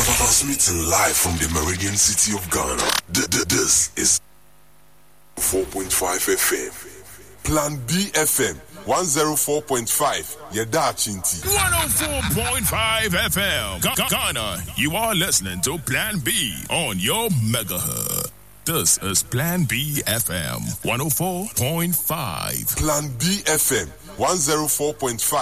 Transmitting live from the Meridian City of Ghana. This is 4.5 FM. Plan B FM 104.5. Yeda Chinti. 104.5 FM. Ghana, you are listening to Plan B on your megahertz. This is Plan B FM 104.5. Plan B FM 104.5.